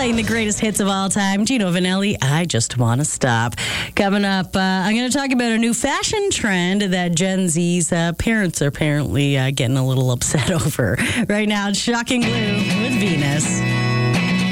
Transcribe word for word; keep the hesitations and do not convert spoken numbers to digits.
playing the greatest hits of all time. Gino Vanelli, I Just Wanna Stop. Coming up, uh, I'm going to talk about a new fashion trend that Gen Z's uh, parents are apparently uh, getting a little upset over. Right now, it's Shocking Blue with Venus.